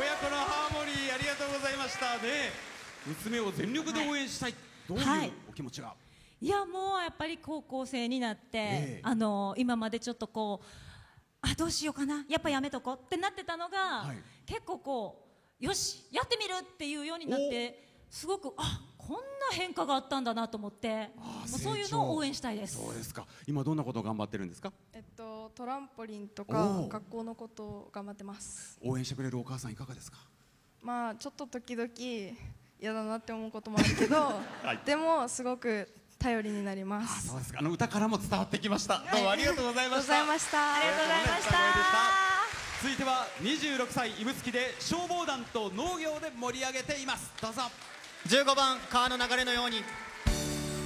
親子のハーモニーありがとうございましたね。娘を全力で応援したい、どういうお気持ちが？ いやもうやっぱり高校生になって、今までちょっとこうどうしようかな、やっぱやめとこうってなってたのが、結構こうよしやってみるっていうようになって、すごくこんな変化があったんだなと思って、もうそういうのを応援したいです。 そうですか。今どんなことを頑張ってるんですか？ トランポリンとか学校のことを頑張ってます。 応援してくれるお母さんいかがですか？ まあちょっと時々嫌だなって思うこともあるけど、でもすごく頼りになります。 そうですか。歌からも伝わってきました。どうもありがとうございました。 ありがとうございました。 ありがとうございました。 続いては26歳指宿で消防団と農業で盛り上げています。どうぞ。 15番川の流れのように。